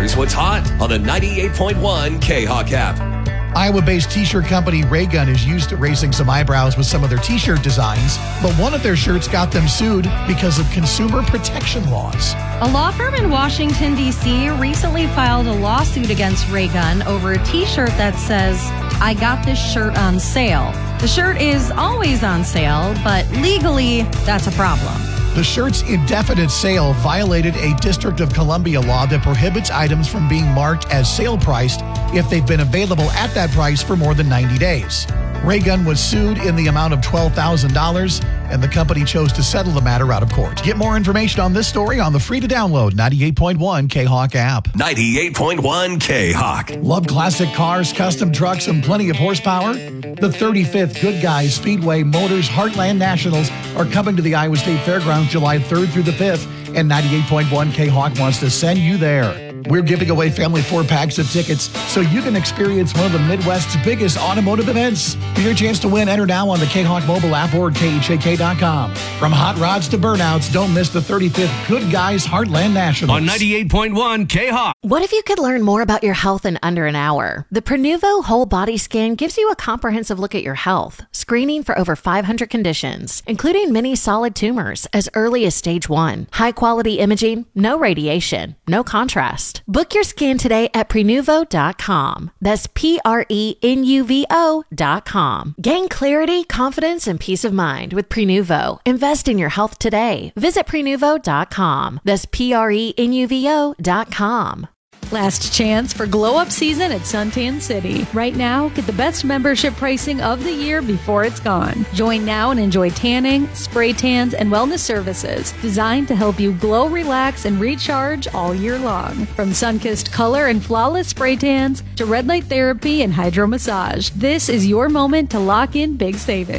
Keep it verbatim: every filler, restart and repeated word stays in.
Here's what's hot on the ninety-eight point one K-Hawk app. Iowa-based t-shirt company Raygun is used to raising some eyebrows with some of their t-shirt designs, but one of their shirts got them sued because of consumer protection laws. A law firm in Washington, D C recently filed a lawsuit against Raygun over a t-shirt that says, "I got this shirt on sale." The shirt is always on sale, but legally, that's a problem. The shirt's indefinite sale violated a District of Columbia law that prohibits items from being marked as sale priced if they've been available at that price for more than ninety days. Raygun was sued in the amount of twelve thousand dollars, and the company chose to settle the matter out of court. Get more information on this story on the free-to-download ninety-eight point one K-Hawk app. ninety-eight point one K-Hawk. Love classic cars, custom trucks, and plenty of horsepower? The thirty-fifth Good Guys Speedway Motors Heartland Nationals are coming to the Iowa State Fairgrounds July third through the fifth, and ninety-eight point one K-Hawk wants to send you there. We're giving away family four packs of tickets so you can experience one of the Midwest's biggest automotive events. For your chance to win, enter now on the K-Hawk mobile app or K H A K dot com. From hot rods to burnouts, don't miss the thirty-fifth Good Guys Heartland Nationals. On ninety-eight point one K-Hawk. What if you could learn more about your health in under an hour? The Prenuvo Whole Body Scan gives you a comprehensive look at your health, screening for over five hundred conditions, including many solid tumors as early as stage one. High-quality imaging, no radiation, no contrast. Book your scan today at prenuvo dot com. That's P R E N U V O dot com. Gain clarity, confidence, and peace of mind with Prenuvo. Invest in your health today. Visit prenuvo dot com. That's P R E N U V O dot com. Last chance for glow up season at Suntan City. Right now, get the best membership pricing of the year before it's gone. Join now and enjoy tanning, spray tans, and wellness services designed to help you glow, relax, and recharge all year long. From sun-kissed color and flawless spray tans to red light therapy and hydro massage, this is your moment to lock in big savings.